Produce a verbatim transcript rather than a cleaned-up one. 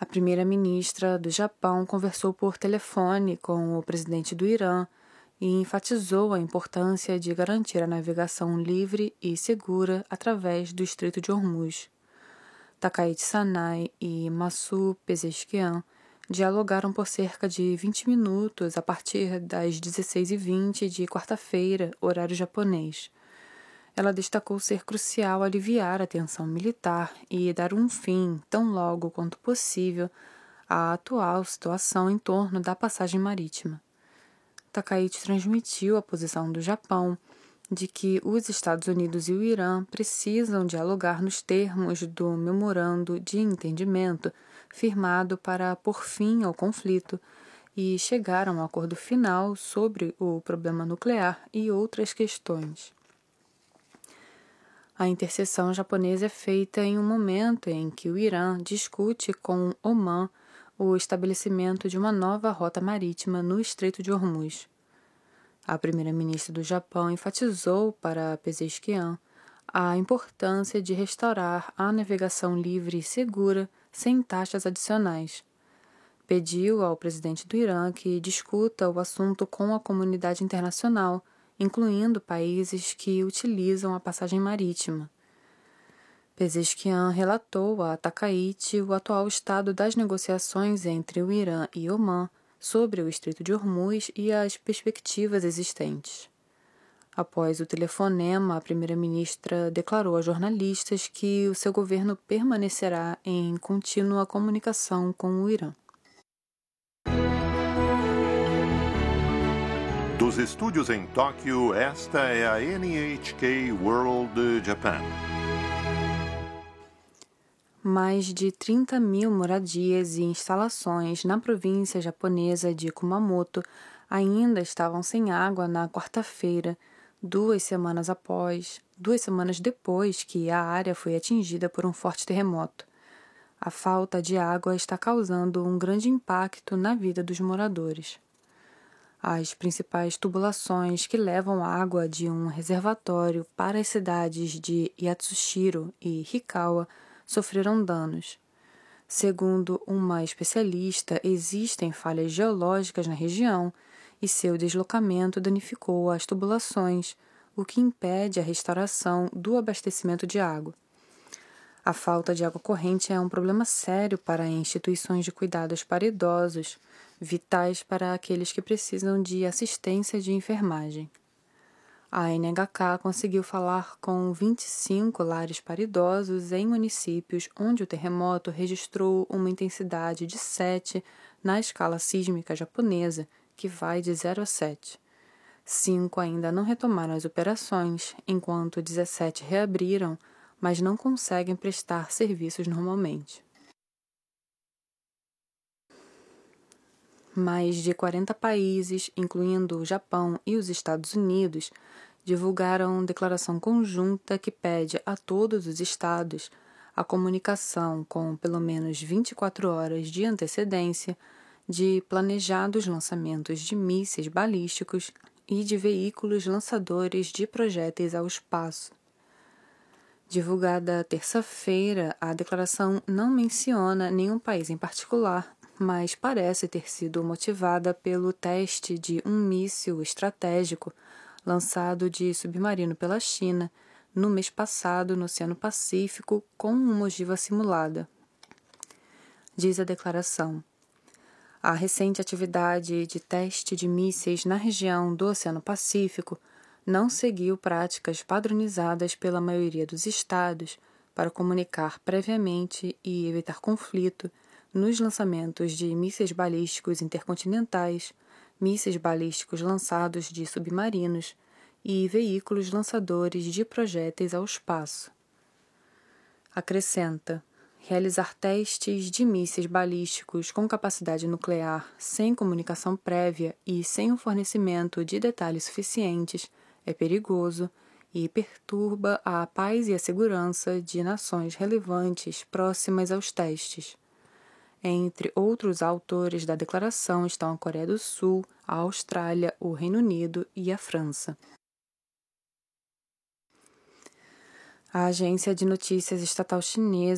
A primeira-ministra do Japão conversou por telefone com o presidente do Irã e enfatizou a importância de garantir a navegação livre e segura através do Estreito de Hormuz. Takaichi Sanai e Massoud Pezeshkian dialogaram por cerca de vinte minutos a partir das dezesseis e vinte de quarta-feira, horário japonês. Ela destacou ser crucial aliviar a tensão militar e dar um fim, tão logo quanto possível, à atual situação em torno da passagem marítima. Takaichi transmitiu a posição do Japão de que os Estados Unidos e o Irã precisam dialogar nos termos do memorando de entendimento firmado para pôr fim ao conflito e chegar a um acordo final sobre o problema nuclear e outras questões. A intercessão japonesa é feita em um momento em que o Irã discute com Omã o estabelecimento de uma nova rota marítima no Estreito de Hormuz. A primeira-ministra do Japão enfatizou para Pezeshkian a importância de restaurar a navegação livre e segura sem taxas adicionais. Pediu ao presidente do Irã que discuta o assunto com a comunidade internacional, incluindo países que utilizam a passagem marítima. Pezeshkian relatou a Takaichi o atual estado das negociações entre o Irã e Omã sobre o Estreito de Hormuz e as perspectivas existentes. Após o telefonema, a primeira-ministra declarou a jornalistas que o seu governo permanecerá em contínua comunicação com o Irã. Dos estúdios em Tóquio, esta é a N H K World Japan. Mais de trinta mil moradias e instalações na província japonesa de Kumamoto ainda estavam sem água na quarta-feira, duas semanas após, duas semanas depois que a área foi atingida por um forte terremoto. A falta de água está causando um grande impacto na vida dos moradores. As principais tubulações que levam água de um reservatório para as cidades de Yatsushiro e Hikawa sofreram danos. Segundo uma especialista, existem falhas geológicas na região e seu deslocamento danificou as tubulações, o que impede a restauração do abastecimento de água. A falta de água corrente é um problema sério para instituições de cuidados para idosos, vitais para aqueles que precisam de assistência de enfermagem. A N H K conseguiu falar com vinte e cinco lares para idosos em municípios onde o terremoto registrou uma intensidade de sete na escala sísmica japonesa, que vai de zero a sete. Cinco ainda não retomaram as operações, enquanto dezessete reabriram, mas não conseguem prestar serviços normalmente. Mais de quarenta países, incluindo o Japão e os Estados Unidos, divulgaram declaração conjunta que pede a todos os estados a comunicação com pelo menos vinte e quatro horas de antecedência de planejados lançamentos de mísseis balísticos e de veículos lançadores de projéteis ao espaço. Divulgada terça-feira, a declaração não menciona nenhum país em particular, mas parece ter sido motivada pelo teste de um míssil estratégico lançado de submarino pela China no mês passado no Oceano Pacífico com uma ogiva simulada. Diz a declaração: a recente atividade de teste de mísseis na região do Oceano Pacífico não seguiu práticas padronizadas pela maioria dos estados para comunicar previamente e evitar conflito nos lançamentos de mísseis balísticos intercontinentais, mísseis balísticos lançados de submarinos e veículos lançadores de projéteis ao espaço. Acrescenta: realizar testes de mísseis balísticos com capacidade nuclear sem comunicação prévia e sem o fornecimento de detalhes suficientes é perigoso e perturba a paz e a segurança de nações relevantes próximas aos testes. Entre outros autores da declaração estão a Coreia do Sul, a Austrália, o Reino Unido e a França. A agência de notícias estatal chinesa